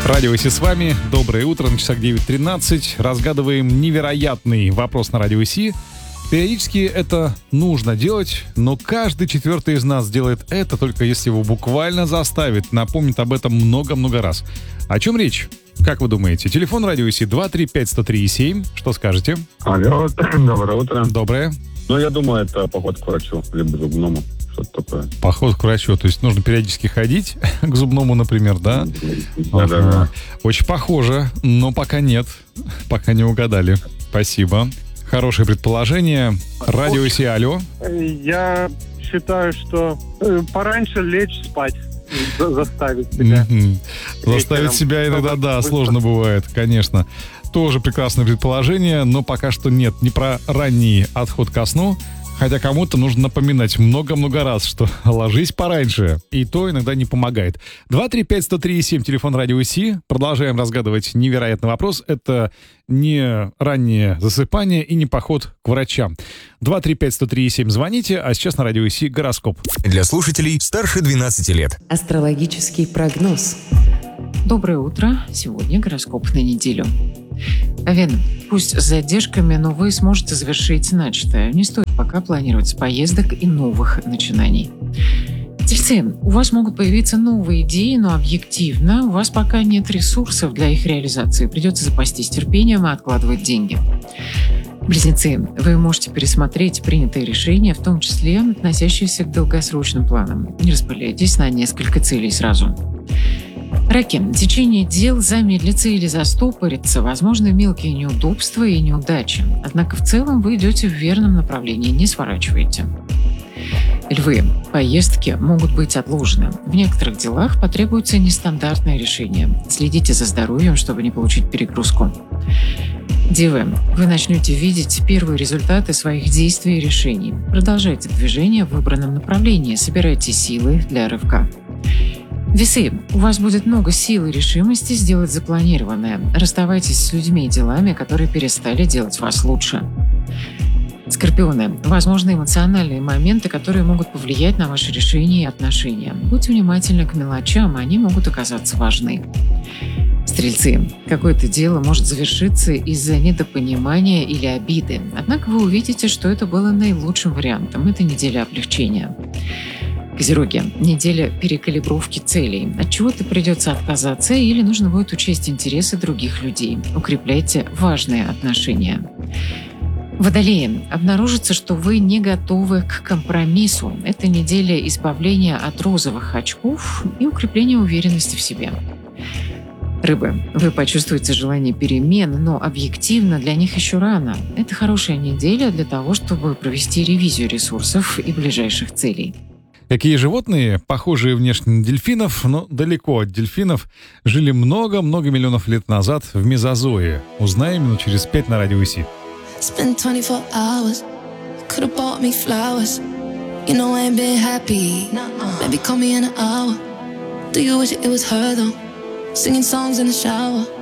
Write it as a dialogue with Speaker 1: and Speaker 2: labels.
Speaker 1: Радио Си с вами. Доброе утро, на часах 9:13. Разгадываем невероятный вопрос на Радио Си. Периодически это нужно делать, но каждый четвертый из нас делает это, только если его буквально заставит, напомнит об этом много-много раз. О чем речь? Как вы думаете? Телефон Радио Си 235-103-7. Что скажете?
Speaker 2: Алло, доброе утро.
Speaker 1: Доброе.
Speaker 2: Я думаю, это поход к врачу, либо зубному, что-то такое.
Speaker 1: Поход к врачу, то есть нужно периодически ходить к зубному, например, да?
Speaker 2: Да.
Speaker 1: Очень похоже, но пока нет. Пока не угадали. Спасибо. Хорошее предположение. Радио Си, алло.
Speaker 3: Я считаю, что пораньше лечь спать, заставить себя.
Speaker 1: Заставить себя иногда, да, сложно бывает, конечно. Тоже прекрасное предположение, но пока что нет. Не про ранний отход ко сну, хотя кому-то нужно напоминать много-много раз, что ложись пораньше. И то иногда не помогает. 235-103-7, телефон Радио Си. Продолжаем разгадывать невероятный вопрос. Это не раннее засыпание и не поход к врачам. 235-103-7, звоните. А сейчас на Радио Си гороскоп.
Speaker 4: Для слушателей старше 12 лет.
Speaker 5: Астрологический прогноз.
Speaker 6: Доброе утро. Сегодня гороскоп на неделю. Овен, пусть с задержками, но вы сможете завершить начатое. Не стоит пока планировать поездок и новых начинаний. Тельцы, у вас могут появиться новые идеи, но объективно у вас пока нет ресурсов для их реализации. Придется запастись терпением и откладывать деньги. Близнецы, вы можете пересмотреть принятые решения, в том числе относящиеся к долгосрочным планам. Не распыляйтесь на несколько целей сразу. Раки, течение дел замедлится или застопорится, возможны мелкие неудобства и неудачи. Однако в целом вы идете в верном направлении, не сворачивайте. Львы, поездки могут быть отложены. В некоторых делах потребуется нестандартное решение. Следите за здоровьем, чтобы не получить перегрузку. Девы, вы начнете видеть первые результаты своих действий и решений. Продолжайте движение в выбранном направлении, собирайте силы для рывка. Весы, у вас будет много сил и решимости сделать запланированное. Расставайтесь с людьми и делами, которые перестали делать вас лучше. Скорпионы, возможны эмоциональные моменты, которые могут повлиять на ваши решения и отношения. Будьте внимательны к мелочам, они могут оказаться важны. Стрельцы, какое-то дело может завершиться из-за недопонимания или обиды. Однако вы увидите, что это было наилучшим вариантом. Это неделя облегчения. Козероги, неделя перекалибровки целей. От чего-то придется отказаться или нужно будет учесть интересы других людей. Укрепляйте важные отношения. Водолеи, обнаружится, что вы не готовы к компромиссу. Это неделя избавления от розовых очков и укрепления уверенности в себе. Рыбы, вы почувствуете желание перемен, но объективно для них еще рано. Это хорошая неделя для того, чтобы провести ревизию ресурсов и ближайших целей.
Speaker 1: Какие животные, похожие внешне на дельфинов, но далеко от дельфинов, жили много-много миллионов лет назад в мезозое? Узнаем минут через 5 на Радио Си.
Speaker 7: Spent 24 hours, could've bought me flowers. You know I ain't been happy. Maybe call me in an hour. Do you wish it was her though? Singing songs in the shower.